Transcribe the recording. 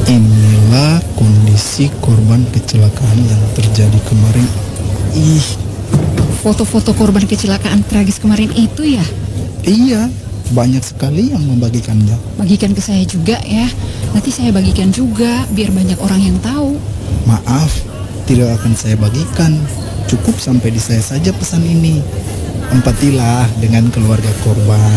Inilah kondisi korban kecelakaan yang terjadi kemarin. Ih, Foto-foto korban kecelakaan tragis kemarin itu ya? iya, banyak sekali yang membagikannya. Bagikan ke saya juga ya. Nanti saya bagikan juga biar banyak orang yang tahu. Maaf, tidak akan saya bagikan. Cukup sampai di saya saja pesan ini. Empatilah dengan keluarga korban.